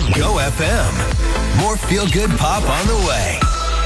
Go FM. More feel-good pop on the way.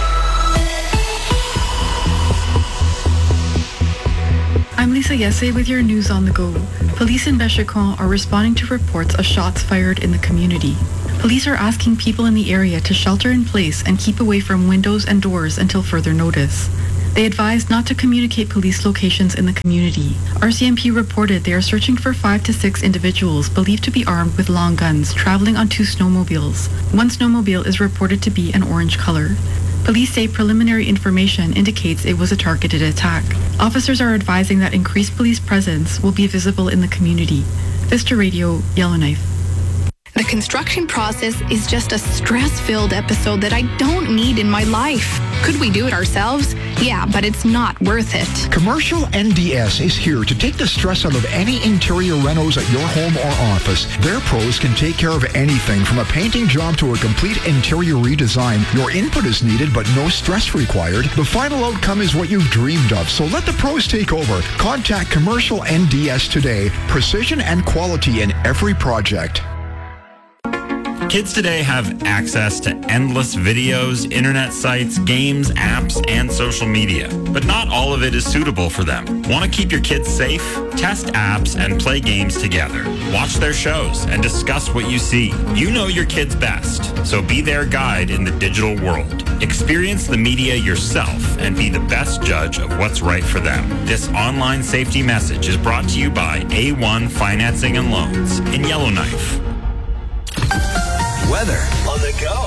I'm Lisa Yesse with your news on the go. Police in Bechecan are responding to reports of shots fired in the community. Police are asking people in the area to shelter in place and keep away from windows and doors until further notice. They advised not to communicate police locations in the community. RCMP reported they are searching for 5 to 6 individuals believed to be armed with long guns traveling on 2 snowmobiles. One snowmobile is reported to be an orange color. Police say preliminary information indicates it was a targeted attack. Officers are advising that increased police presence will be visible in the community. Vista Radio, Yellowknife. The construction process is just a stress-filled episode that I don't need in my life. Could we do it ourselves? Yeah, but it's not worth it. Commercial NDS is here to take the stress out of any interior renos at your home or office. Their pros can take care of anything from a painting job to a complete interior redesign. Your input is needed, but no stress required. The final outcome is what you've dreamed of, so let the pros take over. Contact Commercial NDS today. Precision and quality in every project. Kids today have access to endless videos, internet sites, games, apps, and social media. But not all of it is suitable for them. Want to keep your kids safe? Test apps and play games together. Watch their shows and discuss what you see. You know your kids best, so be their guide in the digital world. Experience the media yourself and be the best judge of what's right for them. This online safety message is brought to you by A1 Financing and Loans in Yellowknife. Weather on the go.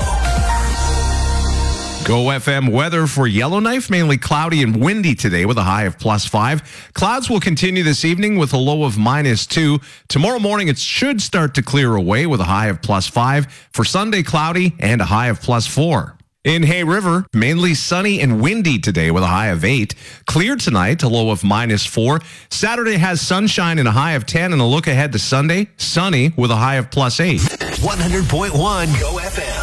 Go FM weather for Yellowknife, mainly cloudy and windy today with a high of +5. Clouds will continue this evening with a low of -2. Tomorrow morning, it should start to clear away with a high of +5. For Sunday, cloudy and a high of +4. In Hay River, mainly sunny and windy today with a high of 8. Clear tonight, a low of -4. Saturday has sunshine and a high of 10. And a look ahead to Sunday, sunny with a high of +8. 100.1 Go FM.